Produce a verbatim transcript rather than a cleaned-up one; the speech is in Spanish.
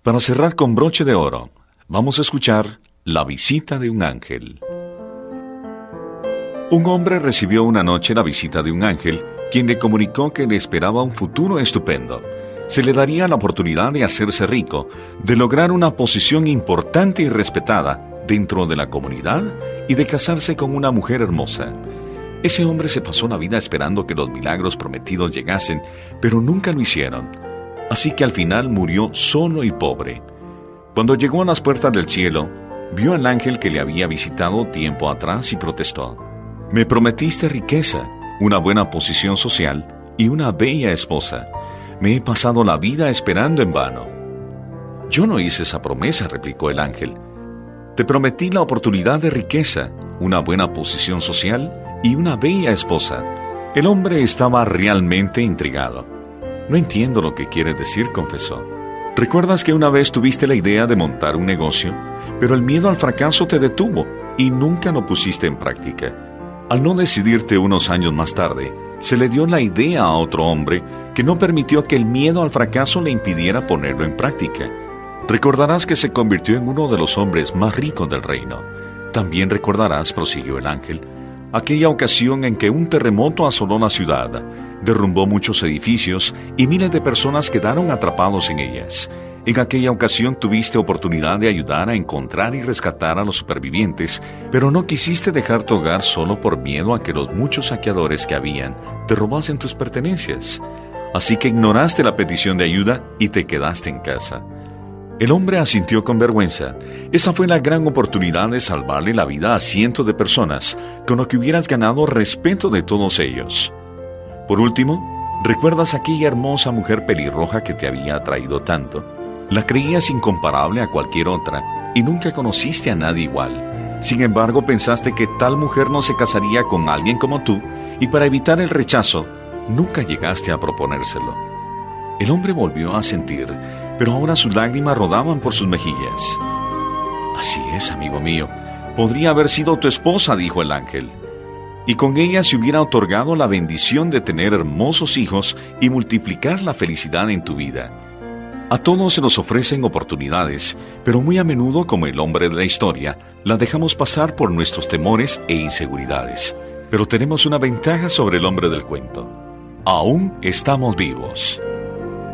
Para cerrar con broche de oro, vamos a escuchar La visita de un ángel. Un hombre recibió una noche la visita de un ángel, quien le comunicó que le esperaba un futuro estupendo. Se le daría la oportunidad de hacerse rico, de lograr una posición importante y respetada dentro de la comunidad y de casarse con una mujer hermosa. Ese hombre se pasó la vida esperando que los milagros prometidos llegasen, pero nunca lo hicieron. Así que al final murió solo y pobre. Cuando llegó a las puertas del cielo, vio al ángel que le había visitado tiempo atrás y protestó: «Me prometiste riqueza, una buena posición social y una bella esposa. Me he pasado la vida esperando en vano». «Yo no hice esa promesa», replicó el ángel. «Te prometí la oportunidad de riqueza, una buena posición social y una bella esposa». El hombre estaba realmente intrigado. «No entiendo lo que quieres decir», confesó. «¿Recuerdas que una vez tuviste la idea de montar un negocio, pero el miedo al fracaso te detuvo y nunca lo pusiste en práctica? Al no decidirte unos años más tarde, se le dio la idea a otro hombre que no permitió que el miedo al fracaso le impidiera ponerlo en práctica. Recordarás que se convirtió en uno de los hombres más ricos del reino. También recordarás», prosiguió el ángel, «aquella ocasión en que un terremoto asoló la ciudad, derrumbó muchos edificios y miles de personas quedaron atrapados en ellas. En aquella ocasión tuviste oportunidad de ayudar a encontrar y rescatar a los supervivientes, pero no quisiste dejar tu hogar solo por miedo a que los muchos saqueadores que habían te robasen tus pertenencias. Así que ignoraste la petición de ayuda y te quedaste en casa». El hombre asintió con vergüenza. Esa fue la gran oportunidad de salvarle la vida a cientos de personas, con lo que hubieras ganado respeto de todos ellos. Por último, ¿recuerdas aquella hermosa mujer pelirroja que te había atraído tanto? La creías incomparable a cualquier otra y nunca conociste a nadie igual. Sin embargo, pensaste que tal mujer no se casaría con alguien como tú y para evitar el rechazo, nunca llegaste a proponérselo. El hombre volvió a sentir, pero ahora sus lágrimas rodaban por sus mejillas. «Así es, amigo mío. Podría haber sido tu esposa», dijo el ángel. «Y con ella se hubiera otorgado la bendición de tener hermosos hijos y multiplicar la felicidad en tu vida». A todos se nos ofrecen oportunidades, pero muy a menudo, como el hombre de la historia, las dejamos pasar por nuestros temores e inseguridades. Pero tenemos una ventaja sobre el hombre del cuento: aún estamos vivos.